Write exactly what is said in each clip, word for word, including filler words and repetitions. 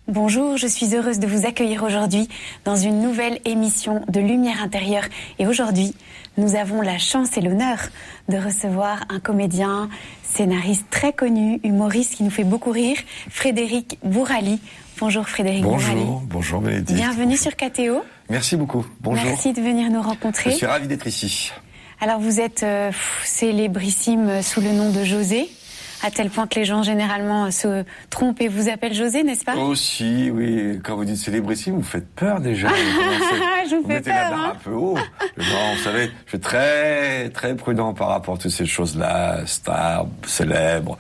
Bonjour, je suis heureuse de vous accueillir aujourd'hui dans une nouvelle émission de Lumière intérieure. Et aujourd'hui, nous avons la chance et l'honneur de recevoir un comédien, scénariste très connu, humoriste qui nous fait beaucoup rire, Frédéric Bourali. Bonjour Frédéric bonjour, Bourali. Bonjour, bonjour Bénédicte. Bienvenue bonjour. sur K T O. Merci beaucoup, bonjour. Merci de venir nous rencontrer. Je suis ravi d'être ici. Alors vous êtes euh, célébrissime sous le nom de José, à tel point que les gens généralement se trompent et vous appellent José, n'est-ce pas? Aussi, oui. Quand vous dites célébrissime, vous faites peur déjà. Vous, je vous, vous fais mettez peur, la barre hein. un peu haut. Non, vous savez, je suis très, très prudent par rapport à toutes ces choses-là, stars, célèbres.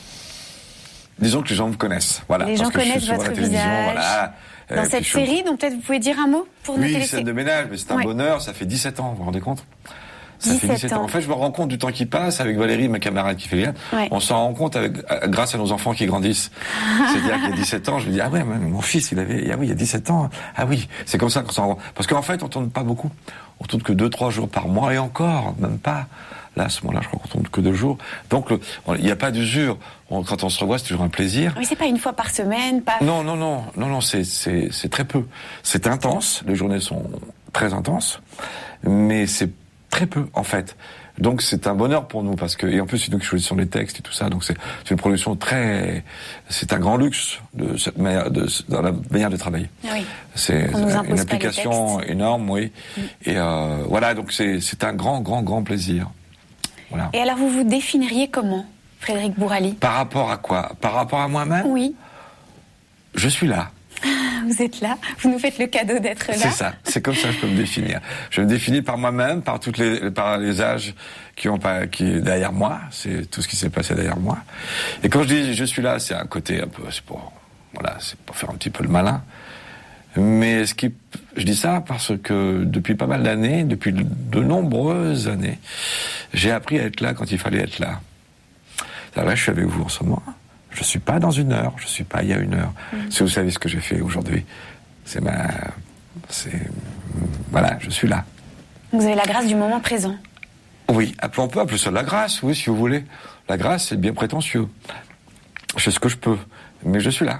Disons que les gens me connaissent. Voilà. Les gens parce que connaissent je suis votre sur la télévision, visage. Voilà. Dans Et cette puis, série, je... donc peut-être vous pouvez dire un mot pour nous Oui, téléspectateurs. scène de ménage, mais c'est un ouais. bonheur. Ça fait dix-sept ans, vous vous rendez compte? Ça dix-sept fait dix-sept ans. ans. En fait, je me rends compte du temps qui passe avec Valérie, ma camarade qui fait bien. Ouais. On s'en rend compte avec, grâce à nos enfants qui grandissent. C'est-à-dire qu'il y a dix-sept ans, je me dis, ah ouais, mon fils, il avait, ah oui, il y a dix-sept ans. Ah oui, c'est comme ça qu'on s'en rend compte. Parce qu'en fait, on tourne pas beaucoup. On tourne que deux, trois jours par mois et encore, même pas. Là, à ce moment-là, je crois qu'on tourne que deux jours. Donc, il n'y a pas d'usure. On, quand on se revoit, c'est toujours un plaisir. Oui, c'est pas une fois par semaine, pas. Non, non, non, non, non, c'est, c'est, c'est très peu. C'est intense. Les journées sont très intenses. Mais c'est très peu, en fait. Donc c'est un bonheur pour nous parce que, et en plus c'est nous qui choisissons les textes et tout ça, donc c'est, c'est une production très, c'est un grand luxe de cette manière, de, dans la manière de travailler. Oui. C'est une application énorme, oui. Mm. Et euh, voilà, donc c'est, c'est un grand, grand, grand plaisir. Voilà. Et alors vous vous définiriez comment, Frédéric Bourali? Par rapport à quoi? Par rapport à moi-même? Oui. Je suis là. Vous êtes là, vous nous faites le cadeau d'être là. C'est ça, c'est comme ça que je peux me définir. Je me définis par moi-même, par toutes les, par les âges qui ont pas, qui est derrière moi. C'est tout ce qui s'est passé derrière moi. Et quand je dis je suis là, c'est un côté un peu, c'est pour, voilà, c'est pour faire un petit peu le malin. Mais ce qui, je dis ça parce que depuis pas mal d'années, depuis de nombreuses années, j'ai appris à être là quand il fallait être là. Alors là, je suis avec vous en ce moment. Je suis pas dans une heure, je suis pas il y a une heure. Mmh. Si vous savez ce que j'ai fait aujourd'hui, c'est ma, c'est, voilà, je suis là. Vous avez la grâce du moment présent. Oui, on peut appeler ça la grâce, oui, si vous voulez. La grâce, c'est bien prétentieux. Je fais ce que je peux, mais je suis là.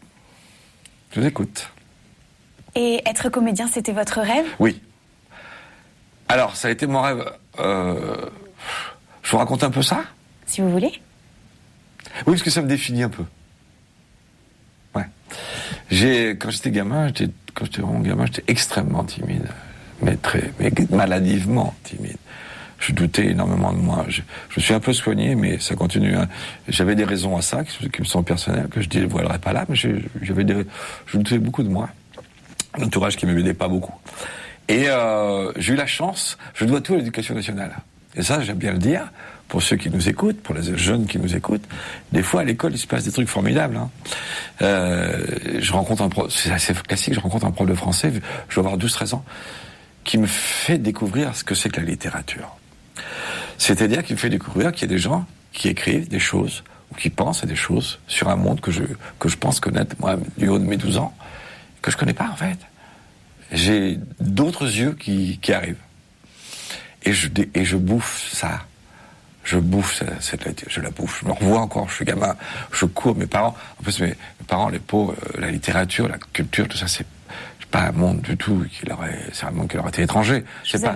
Je vous écoute. Et être comédien, c'était votre rêve? Oui. Alors, ça a été mon rêve. Euh, je vous raconte un peu ça? Si vous voulez. Oui, parce que ça me définit un peu. Ouais. J'ai, quand j'étais gamin, j'étais, quand j'étais vraiment gamin, j'étais extrêmement timide. Mais très, mais maladivement timide. Je doutais énormément de moi. Je, je suis un peu soigné, mais ça continue. Hein. J'avais des raisons à ça, qui, qui me sont personnelles, que je ne dévoilerai pas là, mais je, j'avais des, je doutais beaucoup de moi. Un entourage qui ne m'aidait pas beaucoup. Et euh, j'ai eu la chance, je dois tout à l'éducation nationale. Et ça, j'aime bien le dire, pour ceux qui nous écoutent, pour les jeunes qui nous écoutent, des fois à l'école, il se passe des trucs formidables. Hein. Euh, je rencontre un prof, c'est assez classique, je rencontre un prof de français, je dois avoir douze treize ans, qui me fait découvrir ce que c'est que la littérature. C'est-à-dire qu'il me fait découvrir qu'il y a des gens qui écrivent des choses, ou qui pensent à des choses sur un monde que je, que je pense connaître, moi, du haut de mes douze ans, que je connais pas, en fait. J'ai d'autres yeux qui, qui arrivent. Et je, et je bouffe ça. Je bouffe cette, je la bouffe. Je me revois encore, je suis gamin, je cours. Mes parents, en plus mes, mes parents, les pauvres, euh, la littérature, la culture, tout ça, c'est pas un monde du tout qui leur est, c'est un monde qui leur était étranger. C'est pas